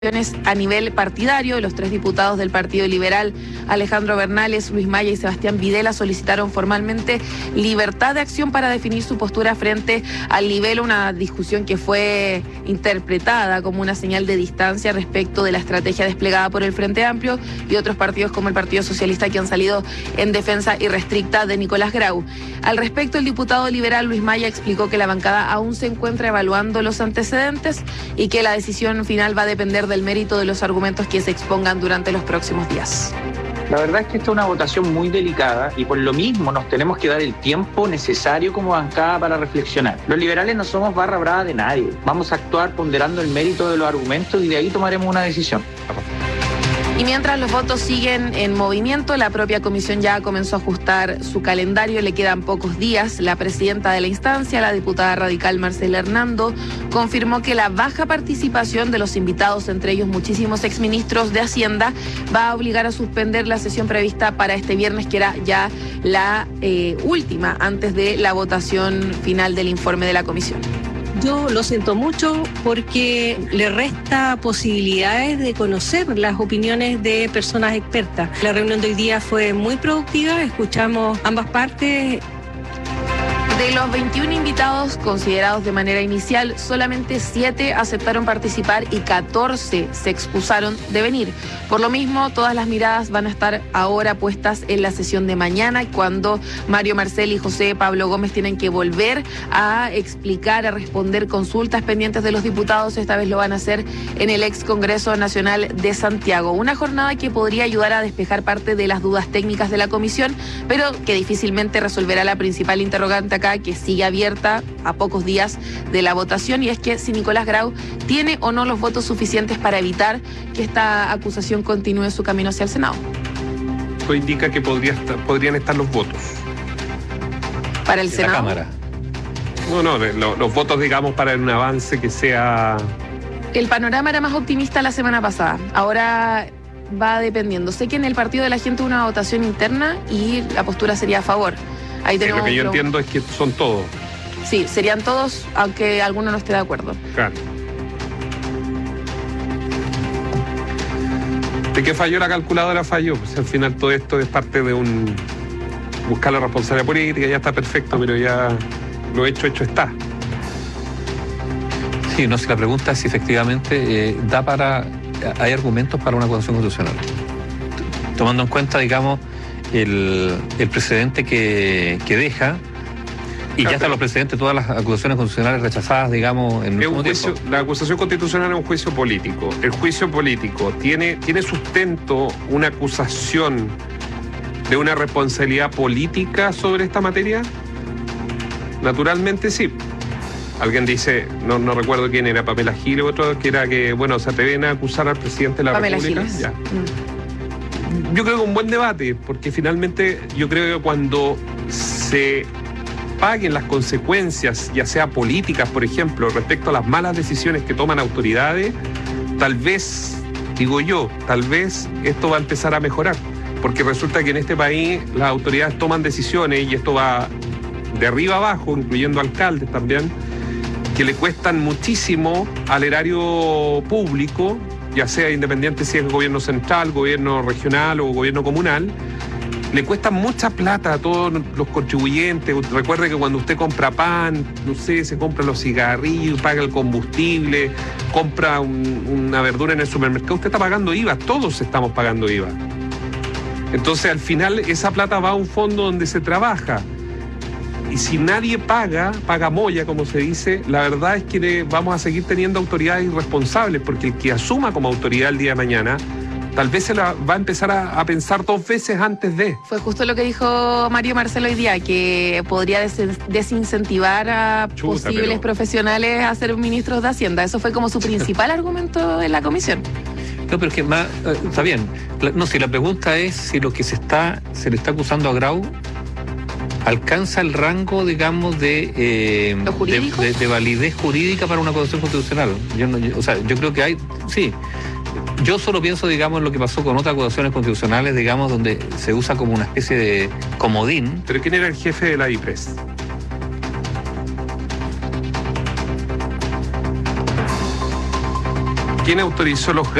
a nivel partidario. Los 3 diputados del Partido Liberal, Alejandro Bernales, Luis Maya y Sebastián Videla, solicitaron formalmente libertad de acción para definir su postura frente al libelo, una discusión que fue interpretada como una señal de distancia respecto de la estrategia desplegada por el Frente Amplio y otros partidos como el Partido Socialista, que han salido en defensa irrestricta de Nicolás Grau. Al respecto, el diputado liberal Luis Maya explicó que la bancada aún se encuentra evaluando los antecedentes y que la decisión final va a depender del mérito de los argumentos que se expongan durante los próximos días. La verdad es que esta es una votación muy delicada y por lo mismo nos tenemos que dar el tiempo necesario como bancada para reflexionar. Los liberales no somos barra brava de nadie. Vamos a actuar ponderando el mérito de los argumentos y de ahí tomaremos una decisión. Y mientras los votos siguen en movimiento, la propia comisión ya comenzó a ajustar su calendario. Le quedan pocos días. La presidenta de la instancia, la diputada radical Marcela Hernando, confirmó que la baja participación de los invitados, entre ellos muchísimos exministros de Hacienda, va a obligar a suspender la sesión prevista para este viernes, que era ya la última antes de la votación final del informe de la comisión. Yo lo siento mucho porque le resta posibilidades de conocer las opiniones de personas expertas. La reunión de hoy día fue muy productiva, escuchamos ambas partes. De los 21 invitados considerados de manera inicial, solamente 7 aceptaron participar y 14 se excusaron de venir. Por lo mismo, todas las miradas van a estar ahora puestas en la sesión de mañana, cuando Mario Marcel y José Pablo Gómez tienen que volver a explicar, a responder consultas pendientes de los diputados. Esta vez lo van a hacer en el ex Congreso Nacional de Santiago. Una jornada que podría ayudar a despejar parte de las dudas técnicas de la comisión, pero que difícilmente resolverá la principal interrogante acá, que sigue abierta a pocos días de la votación, y es que si Nicolás Grau tiene o no los votos suficientes para evitar que esta acusación continúe su camino hacia el Senado. Esto indica que podrían estar los votos. ¿Para el de Senado? La Cámara. No, los votos, digamos, para un avance que sea... El panorama era más optimista la semana pasada. Ahora va dependiendo. Sé que en el Partido de la Gente una votación interna y la postura sería a favor. Ahí tenemos lo que yo entiendo es que son todos. Sí, serían todos, aunque alguno no esté de acuerdo. Claro. ¿De qué falló la calculadora? Falló. Pues al final todo esto es parte de buscar la responsabilidad política. Ya está perfecto, pero ya lo hecho está. Sí, no sé, la pregunta es si efectivamente hay argumentos para una acusación constitucional. Tomando en cuenta, digamos, el precedente que deja, y ya están los precedentes, todas las acusaciones constitucionales rechazadas, digamos, en el último tiempo. La acusación constitucional es un juicio político. El juicio político tiene sustento una acusación de una responsabilidad política sobre esta materia. Naturalmente sí. Alguien dice, no recuerdo quién era, Pamela Giles o otro, que era que, bueno, se atreven a acusar al presidente de la Pamela República. Giles. Ya. Yo creo que un buen debate, porque finalmente yo creo que cuando se paguen las consecuencias, ya sea políticas, por ejemplo, respecto a las malas decisiones que toman autoridades, tal vez esto va a empezar a mejorar, porque resulta que en este país las autoridades toman decisiones, y esto va de arriba abajo, incluyendo alcaldes también, que le cuestan muchísimo al erario público, ya sea independiente si es gobierno central, gobierno regional o gobierno comunal. Le cuesta mucha plata a todos los contribuyentes. Recuerde que cuando usted compra pan, no sé, se compra los cigarrillos, paga el combustible, compra una verdura en el supermercado, usted está pagando IVA, todos estamos pagando IVA. Entonces, al final, esa plata va a un fondo donde se trabaja. Y si nadie paga molla, como se dice, la verdad es que vamos a seguir teniendo autoridades irresponsables, porque el que asuma como autoridad el día de mañana, tal vez se la va a empezar a pensar 2 veces antes de. Fue justo lo que dijo Mario Marcel hoy día, que podría desincentivar a posibles profesionales a ser ministros de Hacienda. Eso fue como su principal argumento en la comisión. No, pero es que más, está bien. Si la pregunta es si lo que se le está acusando a Grau alcanza el rango, digamos, de validez jurídica para una acusación constitucional. Yo creo que hay, sí. Yo solo pienso, digamos, en lo que pasó con otras acusaciones constitucionales, digamos, donde se usa como una especie de comodín. ¿Pero quién era el jefe de la IPRES? ¿Quién autorizó los